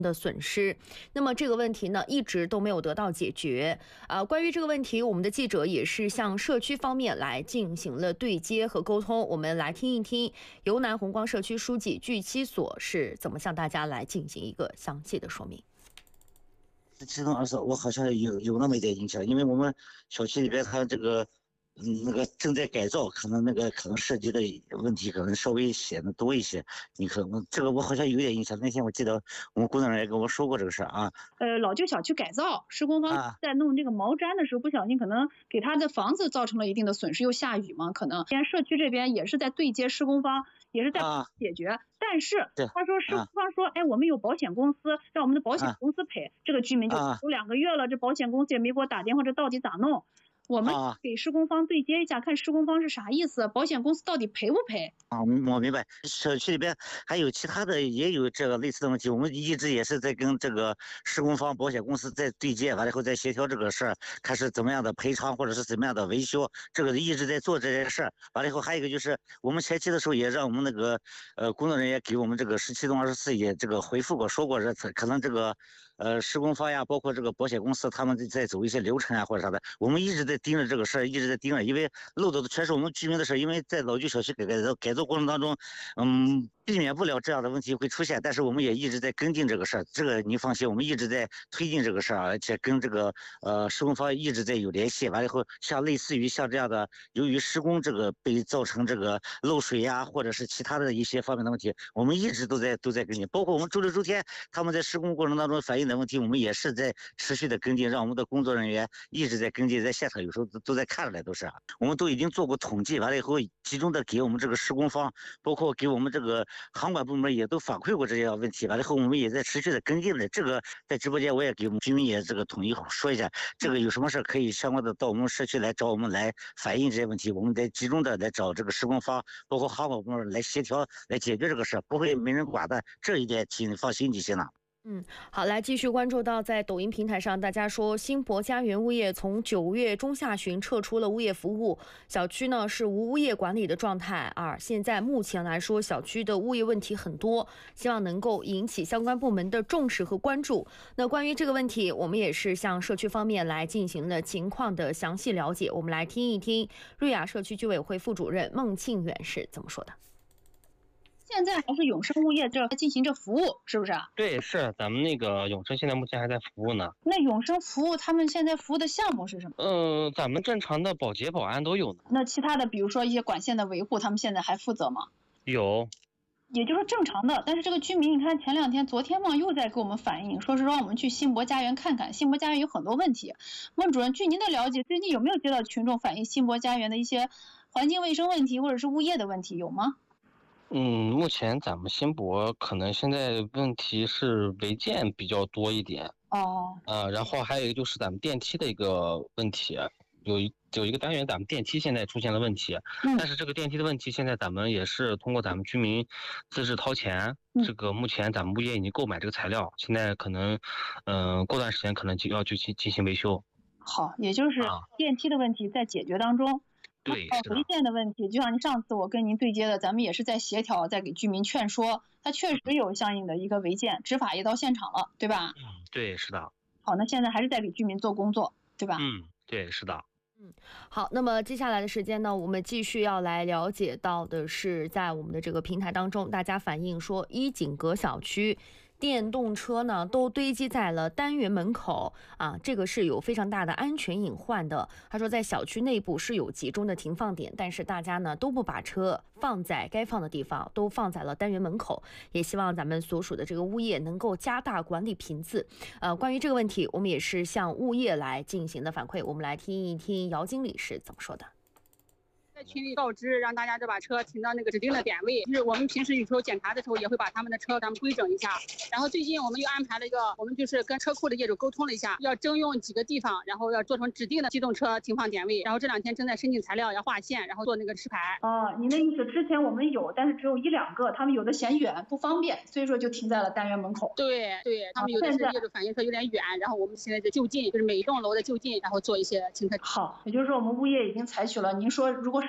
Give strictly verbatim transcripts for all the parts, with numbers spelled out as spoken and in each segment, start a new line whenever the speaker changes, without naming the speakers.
的损失。那么这个问题呢，一直都没有得到解决。啊，关于这个问题，我们的记者也是向社区方面来进行了对接和沟通。我们来听一听由南红光社区书记具七所是怎么向大家来进行一个详细的说明。
其中二十，我好像有有那么一点印象，因为我们小区里边它这个。嗯，那个正在改造，可能那个可能涉及的问题可能稍微显得多一些。你可能这个我好像有点印象，那天我记得我们工作人员跟我说过这个事啊。
呃，老旧小区改造，施工方在弄这个毛毡的时候，不小心可能给他的房子造成了一定的损失，又下雨嘛，可能。现在社区这边也是在对接施工方，也是在解决。啊、但是他说施工方说，哎，我们有保险公司，让我们的保险公司赔。啊、这个居民就有两个月了，这保险公司也没给我打电话，这到底咋弄？我们给施工方对接一下，看施工方是啥意思，保险公司到底赔不赔？
啊，我明白。社区里边还有其他的，也有这个类似的问题，我们一直也是在跟这个施工方、保险公司在对接，完了以后再协调这个事儿，看是怎么样的赔偿或者是怎么样的维修，这个一直在做这件事儿。完了以后还有一个就是我们前期的时候也让我们那个呃工作人员给我们这个十七栋二十四也这个回复过，说过这次可能这个呃施工方呀，包括这个保险公司，他们在走一些流程啊或者啥的，我们一直在盯着这个事儿，一直在盯着，因为漏的全是我们居民的事儿，因为在老旧小区改造改造过程当中，嗯，避免不了这样的问题会出现，但是我们也一直在跟进这个事儿，这个你放心，我们一直在推进这个事儿，而且跟这个呃施工方一直在有联系。完了以后，像类似于像这样的，由于施工这个被造成这个漏水呀，或者是其他的一些方面的问题，我们一直都在都在跟进，包括我们周六周天他们在施工过程当中反映的问题，我们也是在持续的跟进，让我们的工作人员一直在跟进，在现场有时候都都在看着来，都是我们都已经做过统计，完了以后集中的给我们这个施工方，包括给我们这个航管部门也都反馈过这些问题，完了以后我们也在持续的跟进的。这个在直播间我也给我们居民也这个统一说一下，这个有什么事可以相关的到我们社区来找我们来反映这些问题，我们得集中的来找这个施工方，包括航管部门来协调来解决这个事，不会没人管的，这一点请你放心就行了。
嗯，好，来继续关注到在抖音平台上，大家说新博家园物业从九月中下旬撤出了物业服务，小区呢是无物业管理的状态啊。现在目前来说，小区的物业问题很多，希望能够引起相关部门的重视和关注。那关于这个问题，我们也是向社区方面来进行了情况的详细了解。我们来听一听瑞雅社区居委会副主任孟庆远是怎么说的。
现在还是永生物业这进行着服务，是不是啊？
对，是咱们那个永生现在目前还在服务呢。
那永生服务他们现在服务的项目是什么？
嗯、呃，咱们正常的保洁保安都有呢。
那其他的，比如说一些管线的维护，他们现在还负责吗？
有。
也就是正常的，但是这个居民，你看前两天、昨天嘛，又在给我们反映，说是让我们去新博家园看看。新博家园有很多问题。孟主任，据您的了解，最近有没有接到群众反映新博家园的一些环境卫生问题或者是物业的问题，有吗？
嗯，目前咱们新博可能现在问题是违建比较多一点
哦，
呃，然后还有一个就是咱们电梯的一个问题，有一有一个单元咱们电梯现在出现了问题，
嗯、
但是这个电梯的问题现在咱们也是通过咱们居民自治掏钱，
嗯、
这个目前咱们物业已经购买这个材料，现在可能嗯、呃、过段时间可能就要去进进行维修。
好，也就是电梯的问题在解决当中。啊
对，
违建的问题，就像上次我跟您对接的，咱们也是在协调，在给居民劝说，他确实有相应的一个违建，执法也到现场了，对吧？
嗯，对，是的。
好，那现在还是在给居民做工作，对吧？
嗯，对，是的。
嗯，好，那么接下来的时间呢，我们继续要来了解到的是，在我们的这个平台当中，大家反映说，一景阁小区电动车呢都堆积在了单元门口啊，这个是有非常大的安全隐患的。他说，在小区内部是有集中的停放点，但是大家呢都不把车放在该放的地方，都放在了单元门口。也希望咱们所属的这个物业能够加大管理频次。呃，关于这个问题，我们也是向物业来进行的反馈。我们来听一听姚经理是怎么说的。
在群里告知，让大家就把车停到那个指定的点位。就是我们平时有时候检查的时候，也会把他们的车咱们规整一下。然后最近我们又安排了一个，我们就是跟车库的业主沟通了一下，要征用几个地方，然后要做成指定的机动车停放点位。然后这两天正在申请材料，要划线，然后做那个示牌。
哦，您的意思之前我们有，但是只有一两个，他们有的嫌远不方便，所以说就停在了单元门口。
对对，他们有的是业主反映说有点远，然后我们现在就就近，就是每一栋楼的就近，然后做一些停车。
好，也就是说我们物业已经采取了您说如果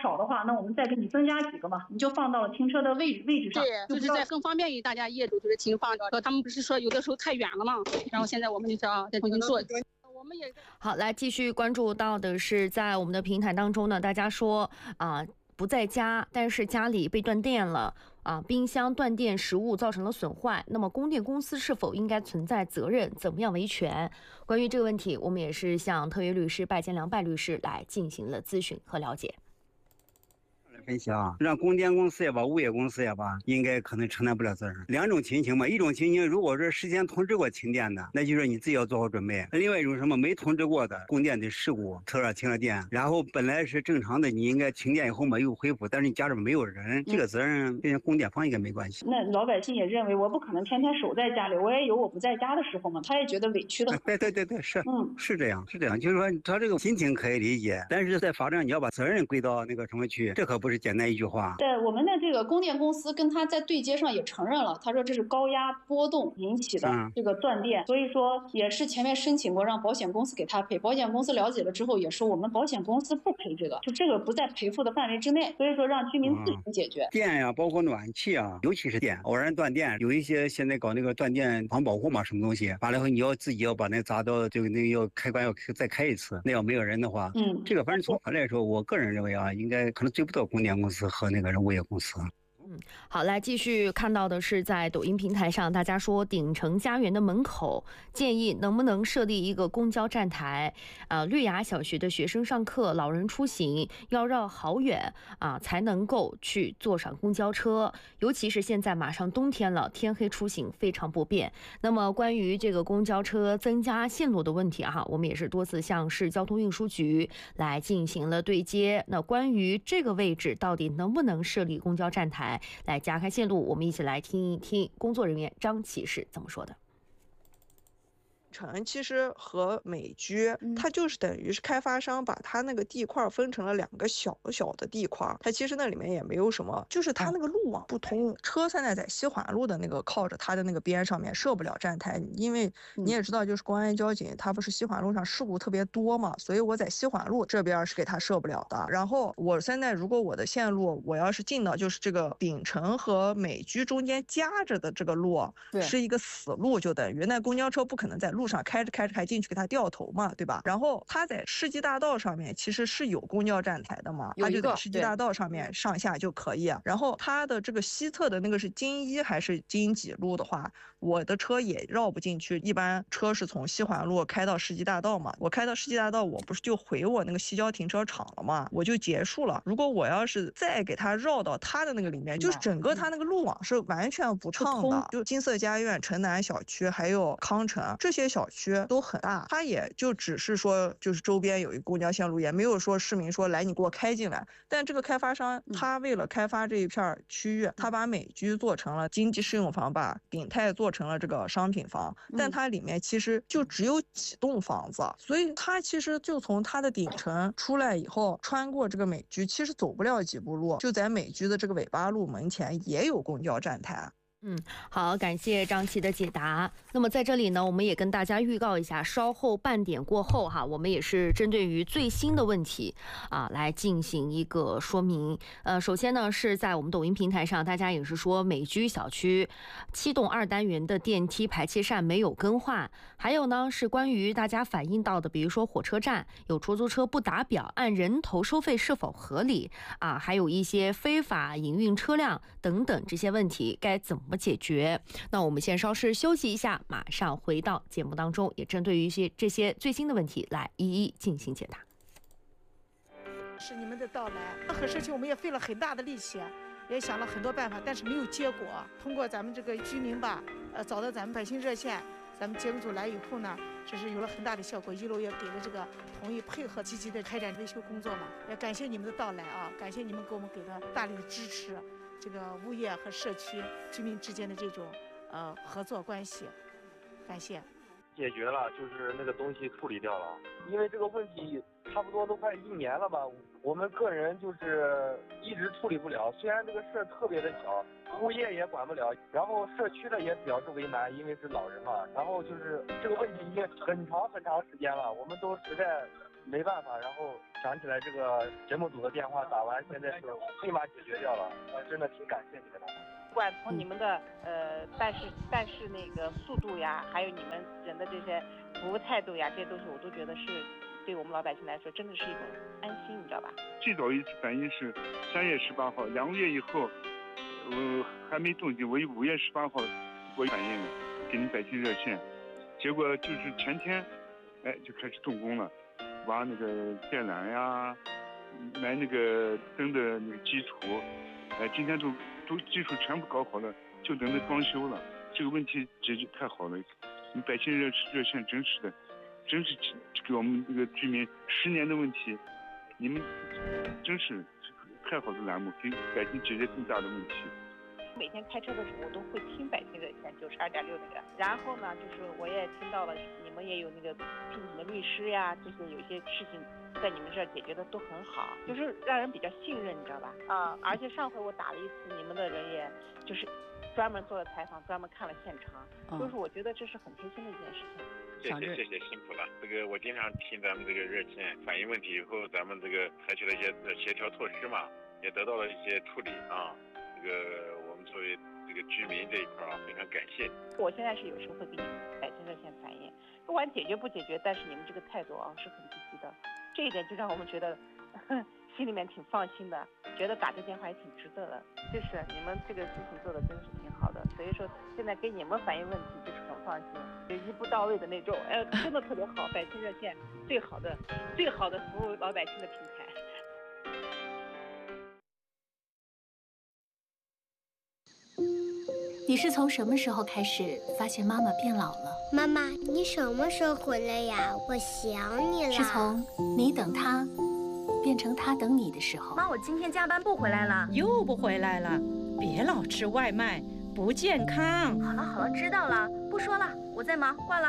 少的话，那我们再给你增加几个嘛，你就放到了停车的位置位置上。
对，就是在更方便于大家业主就是停放的。他们不是说有的时候太远了嘛，然后现在我们就是啊再重新做。我们也
好，来继续关注到的是在我们的平台当中呢，大家说啊。不在家，但是家里被断电了啊，冰箱断电，食物造成了损坏。那么供电公司是否应该存在责任？怎么样维权？关于这个问题，我们也是向特约律师拜建良拜律师来进行了咨询和了解。
分析啊，让供电公司也罢，物业公司也罢，应该可能承担不了责任。两种情形嘛，一种情形，如果说事先通知过停电的，那就是你自己要做好准备；另外一种什么没通知过的供电的事故，突然停了电，然后本来是正常的，你应该停电以后嘛又恢复，但是你家里面没有人，这个责任跟供电方应该没关系。
那老百姓也认为我不可能天天守在家里，我也有我不在家的时候嘛，他也觉得委屈的。
对对对对，是，
嗯，
是这样，是这样，就是说他这个心情可以理解，但是在法律上你要把责任归到那个什么去，这可不是简单一句话。
对，我们的这个供电公司跟他在对接上也承认了，他说这是高压波动引起的这个断电，嗯、所以说也是前面申请过让保险公司给他赔，保险公司了解了之后也说我们保险公司不赔这个，就这个不在赔付的范围之内，所以说让居民自行解决。
嗯、电呀、啊，包括暖气啊，尤其是电，偶然断电，有一些现在搞那个断电防保护嘛，什么东西，完了以后你要自己要把那砸到这个那个要开关要再开一次，那要没有人的话，嗯，这个反正从法来说，我个人认为啊，应该可能追不到供电公司和那个物业公司。
嗯，好，来继续看到的是在抖音平台上，大家说鼎城家园的门口建议能不能设立一个公交站台？呃，绿芽小学的学生上课，老人出行要绕好远啊，才能够去坐上公交车。尤其是现在马上冬天了，天黑出行非常不便。那么关于这个公交车增加线路的问题哈、啊，我们也是多次向市交通运输局来进行了对接。那关于这个位置到底能不能设立公交站台？来加开线路，我们一起来听一听工作人员张启是怎么说的。
城其实和美居，它就是等于是开发商把它那个地块分成了两个小小的地块，它其实那里面也没有什么，就是它那个路网不通，车现在在西环路的那个靠着它的那个边上面设不了站台，因为你也知道，就是公安交警它不是西环路上事故特别多嘛，所以我在西环路这边是给它设不了的。然后我现在如果我的线路我要是进到就是这个鼎城和美居中间夹着的这个路是一个死路，就等于那公交车不可能在路路上开着开着还进去给他掉头嘛，对吧？然后他在世纪大道上面其实是有公交站台的嘛，他就在世纪大道上面上下就可以。然后他的这个西侧的那个是京一还是京几路的话，我的车也绕不进去。一般车是从西环路开到世纪大道嘛，我开到世纪大道，我不是就回我那个西郊停车场了嘛，我就结束了。如果我要是再给他绕到他的那个里面，就是整个他那个路网是完全不畅的。就金色家苑、城南小区还有康城这些小区都很大，它也就只是说就是周边有一个公交线路，也没有说市民说来你给我开进来。但这个开发商他为了开发这一片区域，他把美居做成了经济适用房，把鼎泰做成了这个商品房，但它里面其实就只有几栋房子，所以它其实就从它的鼎城出来以后，穿过这个美居，其实走不了几步路，就在美居的这个尾巴路门前也有公交站台。
嗯，好，感谢张琪的解答。那么在这里呢，我们也跟大家预告一下，稍后半点过后哈，我们也是针对于最新的问题啊来进行一个说明。呃，首先呢是在我们抖音平台上，大家也是说美居小区七栋二单元的电梯排气扇没有更换，还有呢是关于大家反映到的，比如说火车站有出租车不打表，按人头收费是否合理啊？还有一些非法营运车辆等等这些问题该怎么解决？那我们先稍事休息一下，马上回到节目当中，也针对于一些这些最新的问题来一一进行解答。
是你们的到来，和社区我们也费了很大的力气，也想了很多办法，但是没有结果。通过咱们这个居民吧，呃，找到咱们百姓热线，咱们节目组来以后呢，这是有了很大的效果。一楼也给了这个同意配合，积极的开展维修工作嘛。也感谢你们的到来啊，感谢你们给我们给的大力的支持。这个物业和社区居民之间的这种呃合作关系，感谢。
解决了，就是那个东西处理掉了，因为这个问题差不多都快一年了吧，我们个人就是一直处理不了。虽然这个事儿特别的小，物业也管不了，然后社区的也表示为难，因为是老人嘛。然后就是这个问题已经很长很长时间了，我们都实在没办法，然后想起来这个节目组的电话打完，现在是立马解决掉了，真的挺感谢你们的。
不管从你们的呃办事办事那个速度呀，还有你们人的这些服务态度呀，这些东西我都觉得是对我们老百姓来说真的是一种安心，你知道吧？
最早一次反应是三月十八号，两个月以后，呃还没动静，我五月十八号我反应了，给你百姓热线，结果就是前天，哎就开始动工了，挖那个电缆呀，埋那个灯的那个基础，哎今天都。都技术全部搞好了，就等着装修了。这个问题解决太好了，你百姓热热线真是的，真是给我们这个居民十年的问题，你们真是太好的栏目，给百姓解决更大的问题。
每天开车的时候，我都会听百姓热线九十二点六那个，然后呢，就是我也听到了你们也有那个聘请的律师呀，这些有些事情在你们这儿解决的都很好，就是让人比较信任，你知道吧？啊，而且上回我打了一次，你们的人也就是专门做了采访，专门看了现场，嗯、就是我觉得这是很贴心的一件事情。
谢谢谢谢，辛苦了。这个我经常听咱们这个热线反映问题以后，咱们这个采取了一些协调措施嘛，也得到了一些处理啊。这个我们作为这个居民这一块啊，非常感谢。
我现在是有时候会给你们百姓热线反映，不管解决不解决，但是你们这个态度啊是很积极的，这一点就让我们觉得呵心里面挺放心的，觉得打这电话也挺值得的。就是你们这个事情做的真是挺好的，所以说现在给你们反映问题就是很放心，就一步到位的那种，哎，真的特别好。百姓热线最好的、最好的服务老百姓的平台。
你是从什么时候开始发现妈妈变老了？
妈妈，你什么时候回来呀？我想你了。
是从你等他变成他等你的时候。
妈，我今天加班不回来了。
又不回来了？别老吃外卖，不健康。
好了好了，知道了，不说了，我在忙，挂了。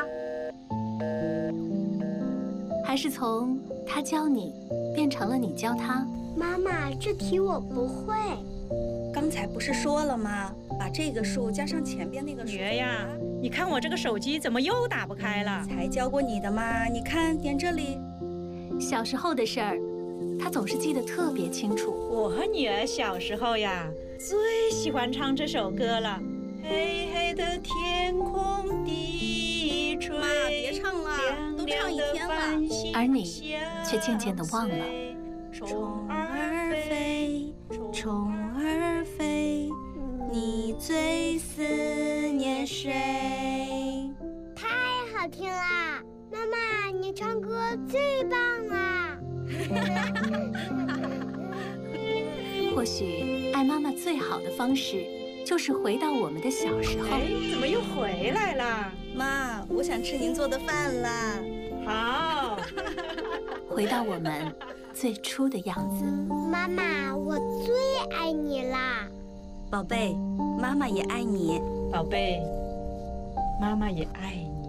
还是从他教你变成了你教他？
妈妈，这题我不会。
刚才不是说了吗？把这个数加上前边那个数。
女儿呀，你看我这个手机怎么又打不开了？
才教过你的嘛，你看点这里。
小时候的事儿，他总是记得特别清楚。
我和女儿小时候呀，最喜欢唱这首歌了。黑黑的天空低垂。
妈，别唱了，都唱一天了。
而你却渐渐地忘了。
虫儿飞，虫儿飞。你最思念谁？
太好听啦！妈妈，你唱歌最棒啦！
或许爱妈妈最好的方式，就是回到我们的小时候。
哎，怎么又回来了？
妈，我想吃您做的饭啦。
好，
回到我们最初的样子。
妈妈，我最爱你啦！
宝贝，妈妈也爱你。
宝贝，妈妈也爱你。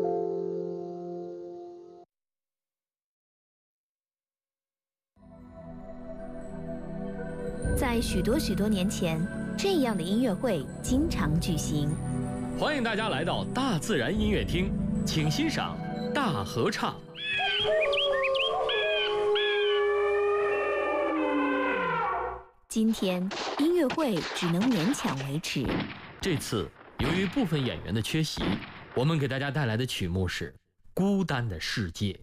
在许多许多年前，这样的音乐会经常举行。
欢迎大家来到大自然音乐厅，请欣赏大合唱。
今天音乐会只能勉强维持。
这次由于部分演员的缺席，我们给大家带来的曲目是《孤单的世界》。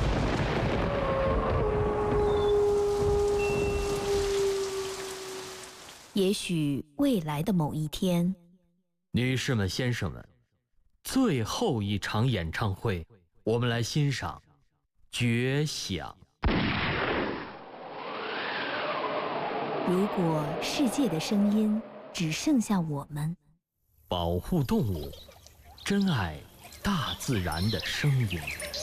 也许未来的某一天，
女士们、先生们，最后一场演唱会，我们来欣赏《绝响》。
如果世界的声音只剩下我们，
保护动物，珍爱大自然的声音。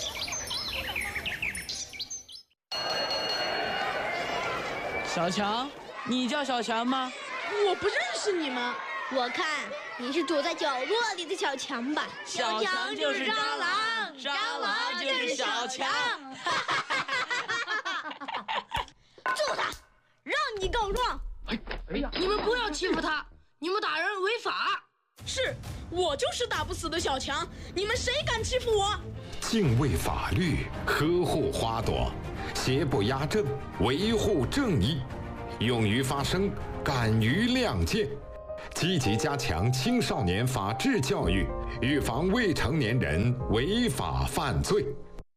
小强，你叫小强吗？
我不认识你们，我看你是躲在角落里的小强吧。
小强就是蟑螂，蟑螂就是小强。
揍他！让你告状！
哎哎呀！
你们不要欺负他，你们打人违法。 是，我就是打不死的小强，你们谁敢欺负我？
敬畏法律，呵护花朵，邪不压正，维护正义，勇于发声，敢于亮剑，积极加强青少年法治教育，预防未成年人违法犯罪。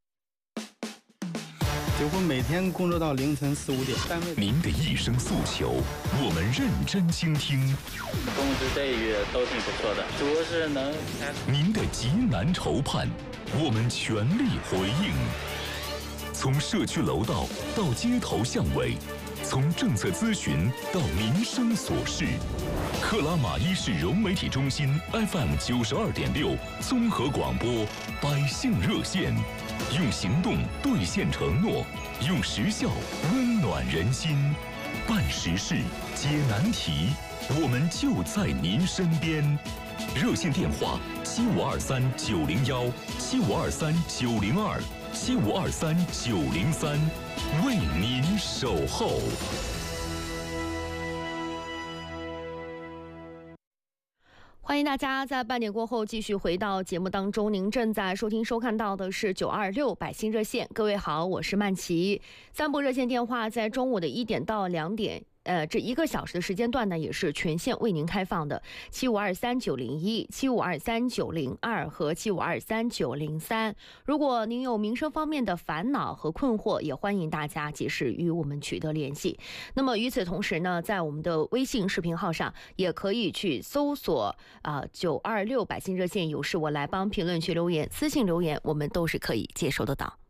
几乎每天工作到凌晨四五点。
您的一声诉求，我们认真倾听。
工资待遇都挺不错的，主要是能。
您的急难愁盼，我们全力回应。从社区楼道到街头巷尾，从政策咨询到民生琐事，克拉玛依市融媒体中心 F M 九十二点六综合广播百姓热线。用行动兑现承诺，用实效温暖人心，办实事解难题，我们就在您身边。热线电话：七五二三九零幺，七五二三九零二，七五二三九零三，为您守候。
欢迎大家在半点过后继续回到节目当中，您正在收听收看到的是九二六百姓热线。各位好，我是曼琪。三部热线电话在中午的一点到两点。呃，这一个小时的时间段呢，也是全线为您开放的，七五二三九零一、七五二三九零二和七五二三九零三。如果您有民生方面的烦恼和困惑，也欢迎大家及时与我们取得联系。那么与此同时呢，在我们的微信视频号上，也可以去搜索啊九二六百姓热线，有事我来帮，评论区留言、私信留言，我们都是可以接收得到。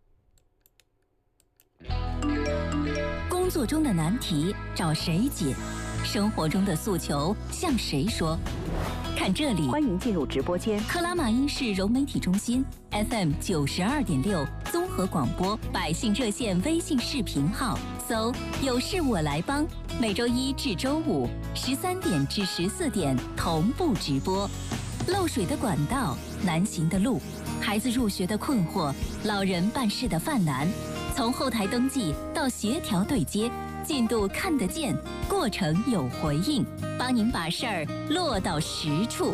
工作中的难题找谁解？生活中的诉求向谁说？看这里，欢迎进入直播间。克拉玛依市融媒体中心 F M 九十二点六综合广播百姓热线微信视频号，搜“有事我来帮”，每周一至周五十三点至十四点同步直播。漏水的管道，难行的路，孩子入学的困惑，老人办事的犯难。从后台登记到协调对接，进度看得见，过程有回应，帮您把事儿落到实处。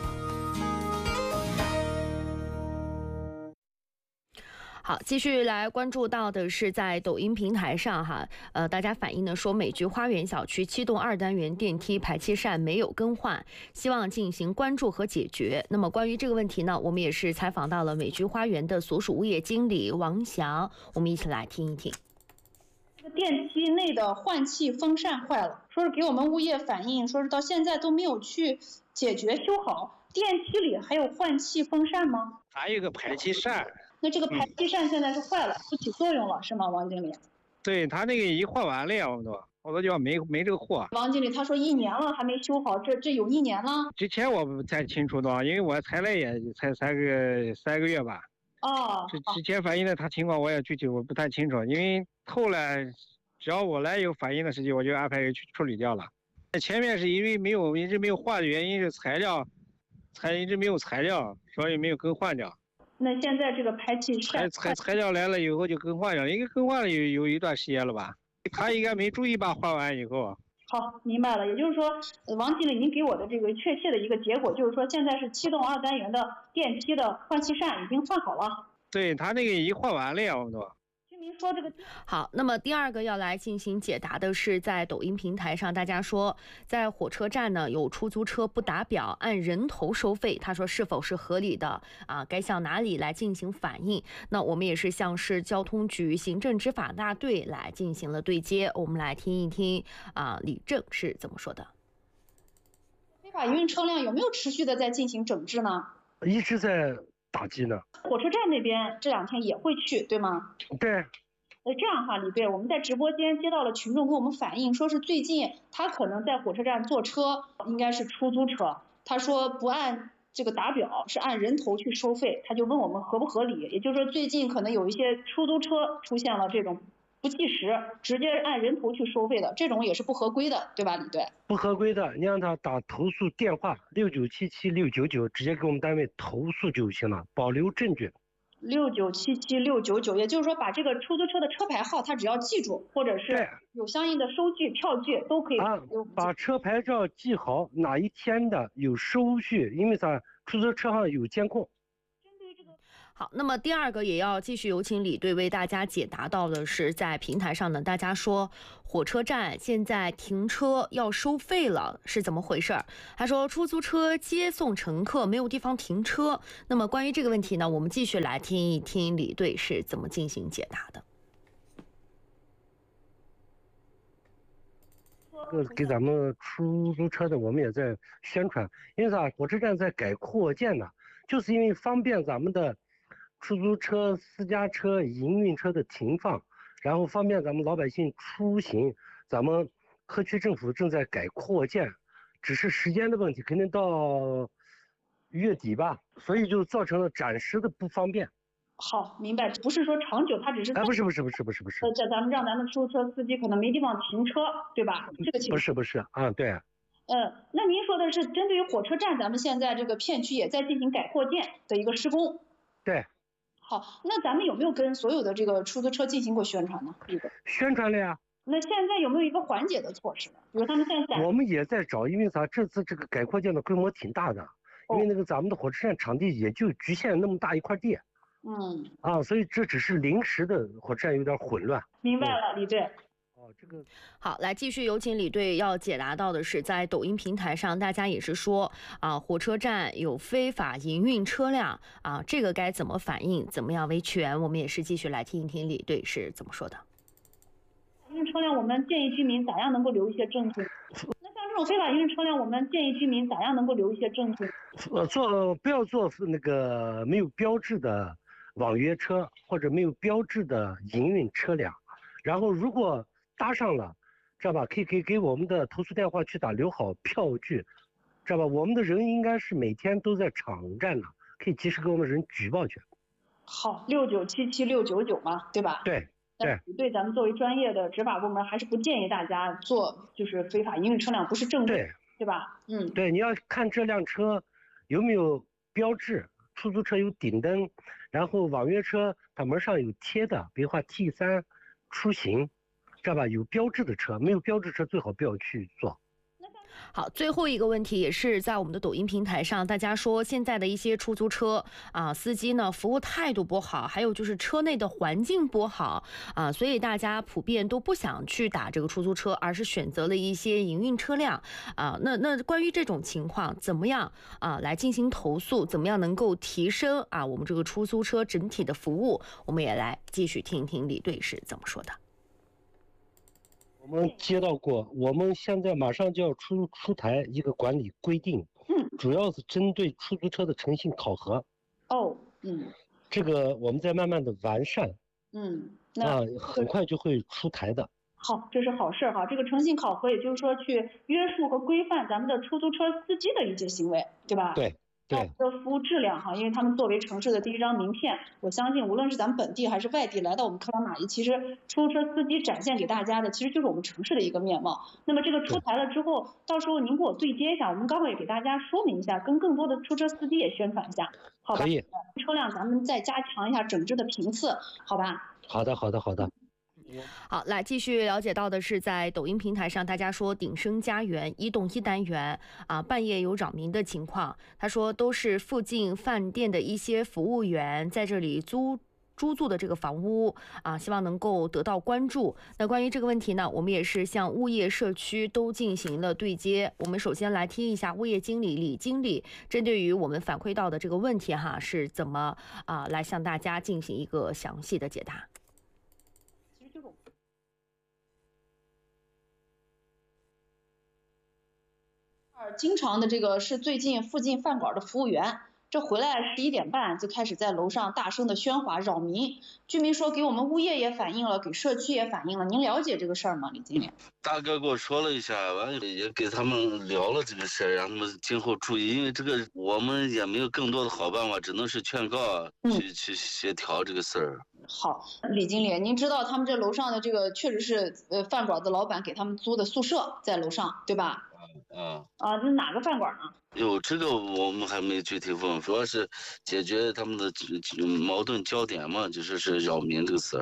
好，继续来关注到的是在抖音平台上哈，呃，大家反映的说美居花园小区七栋二单元电梯排气扇没有更换，希望进行关注和解决。那么关于这个问题呢，我们也是采访到了美居花园的所属物业经理王翔，我们一起来听一听。
电梯内的换气风扇坏了，说是给我们物业反映，说是到现在都没有去解决修好。电梯里还有换气风扇吗？
还有一个排气扇。
那这个排气扇现在是坏了，不起作用了，是吗，王经理？
对，他那个已换完了呀，我们都好多地方没没这个货。
王经理他说一年了还没修好，这这有一年了。
之前我不太清楚的，因为我才来也才三个三个月吧。
哦。
之之前反映的他情况我也具体我不太清楚，因为后来只要我来有反映的事情，我就安排人去处理掉了。前面是因为没有一直没有换的原因是材料，材一直没有材料，所以没有更换掉。
那现在这个排气扇
材材材料来了以后就更换了，应该更换了有有一段时间了吧？他应该没注意吧？换完以后。
好，明白了。也就是说，王经理您给我的这个确切的一个结果，就是说现在是七栋二单元的电梯的换气扇已经换好了。
对，他那个已经换完了呀，我们都。
说这个
好，那么第二个要来进行解答的是，在抖音平台上，大家说在火车站呢有出租车不打表，按人头收费，他说是否是合理的啊？该向哪里来进行反映？那我们也是向市交通局行政执法大队来进行了对接，我们来听一听啊，李正是怎么说的。
非法营运车辆有没有持续的在进行整治呢？
一直在打击呢。
火车站那边这两天也会去，对吗？
对。
呃，这样哈，李队，我们在直播间接到了群众跟我们反映，说是最近他可能在火车站坐车，应该是出租车，他说不按这个打表，是按人头去收费，他就问我们合不合理，也就是说最近可能有一些出租车出现了这种不计时，直接按人头去收费的，这种也是不合规的，对吧，李队？
不合规的，你让他打投诉电话六九七七六九九，直接给我们单位投诉就行了，保留证据。
六九七七六九九，也就是说把这个出租车的车牌号他只要记住，或者是有相应的收据票据都可以
啊，把车牌照记好，哪一天的有收据，因为啥，出租车上有监控。
好，那么第二个也要继续有请李队为大家解答到的是，在平台上呢，大家说火车站现在停车要收费了，是怎么回事？他说出租车接送乘客没有地方停车。那么关于这个问题呢，我们继续来听一听李队是怎么进行解答的。
这个给咱们出租车的，我们也在宣传，因为啥？火车站在改扩建呢，就是因为方便咱们的出租车、私家车、营运车的停放，然后方便咱们老百姓出行。咱们科区政府正在改扩建，只是时间的问题，肯定到月底吧，所以就造成了暂时的不方便。
好，明白，不是说长久，它只是
哎，不是不是不是不是不是，
这咱们让咱们出租车司机可能没地方停车，对吧？这个情况
不是不是啊，对。
嗯，那您说的是针对于火车站，咱们现在这个片区也在进行改扩建的一个施工。
对。
好，那咱们有没有跟所有的这个出租车进行过宣传呢？这个
宣传了呀。
那现在有没有一个缓解的措施呢？比如他们现在
我们也在找，因为啥？这次这个改扩建的规模挺大的，因为那个咱们的火车站场地也就局限那么大一块地。
嗯。
啊，所以这只是临时的火车站有点混乱。
明白了，李队。
哦，这个
好，来继续有请李队要解答到的是，在抖音平台上，大家也是说啊，火车站有非法营运车辆啊，这个该怎么反映，怎么样维权？我们也是继续来听一听李队是怎么说的。
营运车辆，我们建议居民咋样能够留一些证据？那像这种非法营运车辆，我们建议居民咋样能够留一些证据？
呃，做不要做那个没有标志的网约车或者没有标志的营运车辆，然后如果搭上了，知道吧？可以可以给我们的投诉电话去打，留好票据，知道吧？我们的人应该是每天都在场站的，可以及时给我们人举报去。
好，六九七七六九九嘛，对吧？
对对。
对，咱们作为专业的执法部门，还是不建议大家做就是非法营运车辆，不是正规，
对
对吧？嗯，
对，你要看这辆车有没有标志，出租车有顶灯，然后网约车它门上有贴的，比如话 T 三出行。知道吧？有标志的车，没有标志车最好不要去做。
好，最后一个问题也是在我们的抖音平台上，大家说现在的一些出租车啊，司机呢服务态度不好，还有就是车内的环境不好啊，所以大家普遍都不想去打这个出租车，而是选择了一些营运车辆啊。那那关于这种情况，怎么样啊来进行投诉？怎么样能够提升啊我们这个出租车整体的服务？我们也来继续听一听李队是怎么说的。
我们接到过，我们现在马上就要出出台一个管理规定，
嗯，
主要是针对出租车的诚信考核。
哦，嗯，
这个我们在慢慢的完善，
嗯，
那、啊、很快就会出台的。
好，这是好事哈。这个诚信考核，也就是说去约束和规范咱们的出租车司机的一些行为，对吧？
对。对
的服务质量哈，因为他们作为城市的第一张名片，我相信无论是咱们本地还是外地来到我们克拉玛依，其实出租车司机展现给大家的其实就是我们城市的一个面貌。那么这个出台了之后，到时候您给我对接一下，我们刚好也给大家说明一下，跟更多的出租车司机也宣传一下，好吧？
可以。
车辆咱们再加强一下整治的频次，好吧？
好的，好的，好的。
好，来继续了解到的是，在抖音平台上，大家说鼎生家园一栋一单元啊，半夜有扰民的情况。他说都是附近饭店的一些服务员在这里租租住的这个房屋啊，希望能够得到关注。那关于这个问题呢，我们也是向物业社区都进行了对接。我们首先来听一下物业经理李经理针对于我们反馈到的这个问题哈，是怎么啊来向大家进行一个详细的解答。
经常的这个是最近附近饭馆的服务员，这回来十一点半就开始在楼上大声的喧哗扰民。居民说给我们物业也反映了，给社区也反映了。您了解这个事儿吗，李经理？
大哥给我说了一下，完了也给他们聊了这个事儿，让他们今后注意，因为这个我们也没有更多的好办法，只能是劝告，
嗯、
去去协调这个事儿。
好，李经理，您知道他们这楼上的这个确实是呃饭馆的老板给他们租的宿舍在楼上，对吧？
啊
啊，这是哪个饭馆呢？
有这个我们还没具体问，主要是解决他们的矛盾焦点嘛，就说是扰民这个事儿。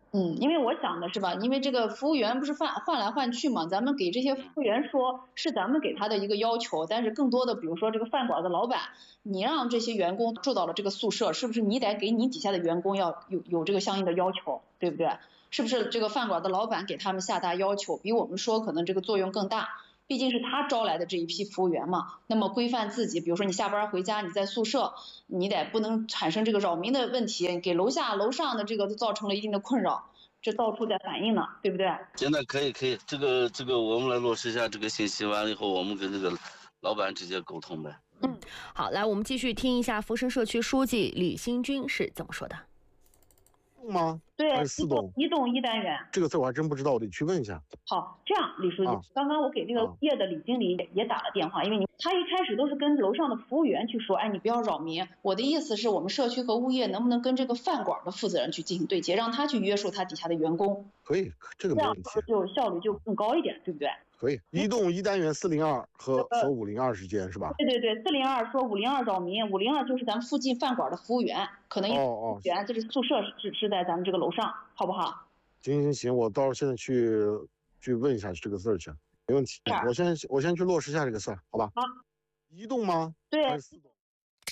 嗯，因为我想的是吧，因为这个服务员不是换换来换去嘛，咱们给这些服务员说是咱们给他的一个要求，但是更多的比如说这个饭馆的老板，你让这些员工住到了这个宿舍，是不是你得给你底下的员工要有有这个相应的要求，对不对？是不是这个饭馆的老板给他们下达要求，比我们说可能这个作用更大，毕竟是他招来的这一批服务员嘛，那么规范自己，比如说你下班回家，你在宿舍，你得不能产生这个扰民的问题，给楼下楼上的这个都造成了一定的困扰，这到处在反映呢，对不对？
现在可以可以，这个这个我们来落实一下这个信息，完了以后我们跟这个老板直接沟通呗。
嗯，好，来我们继续听一下福生社区书记李新军是怎么说的。
吗？
对，
还是四栋，
一栋一单元。
这个字我还真不知道，我得去问一下。
好，这样李书记，
啊、
刚刚我给这个物业的李经理也也打了电话，因为你他一开始都是跟楼上的服务员去说，哎，你不要扰民。我的意思是我们社区和物业能不能跟这个饭馆的负责人去进行对接，让他去约束他底下的员工。
可以，这个没问题。
这样就效率就更高一点，对不对？
可以，一栋一单元四零二和和五零二之间是吧？
对对对，四零二说五零二扰民，五零二就是咱们附近饭馆的服务员，可能一服务员就是宿舍是是在咱们这个楼上，好不好？
行行行，我到时候现在去去问一下这个字儿去，没问题。我先我先去落实一下这个事儿，好吧？
好。
一栋吗？
对。
还是四栋？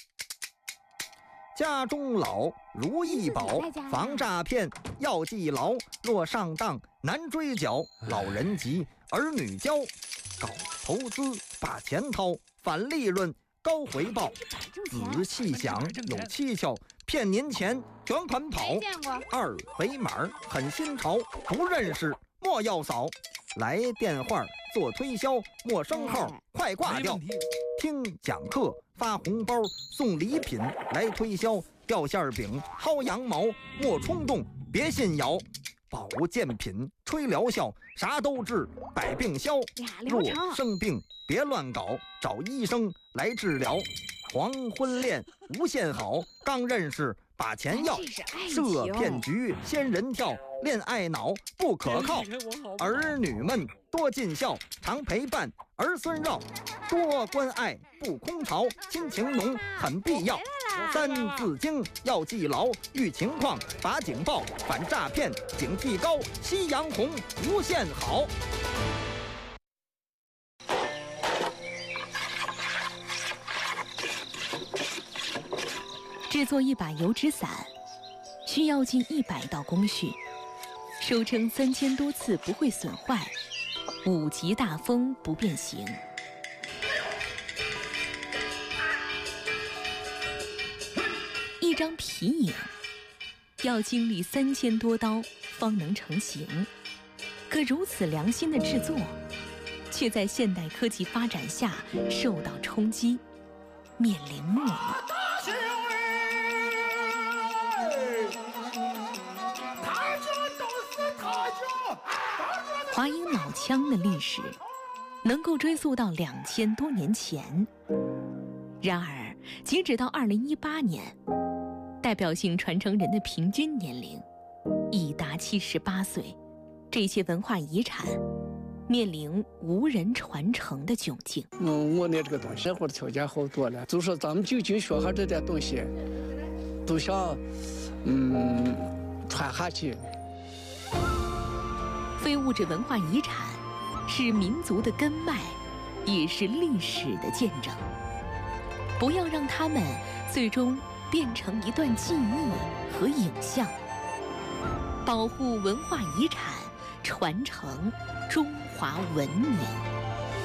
家中老如意宝，防诈骗要记牢。若上当难追缴，老人急儿女教。搞投资把钱掏，返利润高回报。仔细想有蹊跷，骗您钱卷款跑。二维码很新潮，不认识莫要扫。来电话做推销，陌生号快挂掉。听讲课发红包送礼品来推销。掉馅饼薅羊毛莫冲动别信谣。保健品吹疗效啥都治百病消。若生病别乱搞，找医生来治疗。黄昏恋无限好，刚认识把钱要。设骗局仙人跳，恋爱脑不可靠。儿女们多尽孝，常陪伴儿孙绕。多关爱不空巢，亲情浓很必要。三字经要记牢，遇情况把警报，反诈骗警惕高，夕阳红无限好。
制作一把油纸伞需要近一百道工序，收成三千多次不会损坏，五级大风不变形。一张皮影要经历三千多刀方能成型，可如此良心的制作，却在现代科技发展下受到冲击，面临没落。华阴老腔的历史能够追溯到两千多年前，然而截止到二零一八年，代表性传承人的平均年龄已达七十八岁，这些文化遗产面临无人传承的窘境。
嗯，我那这个东西生活的条件好多了，就说咱们就近学下这点东西，都想嗯传下去。
非物质文化遗产是民族的根脉，也是历史的见证。不要让它们最终变成一段记忆和影像。保护文化遗产，传承中华文明。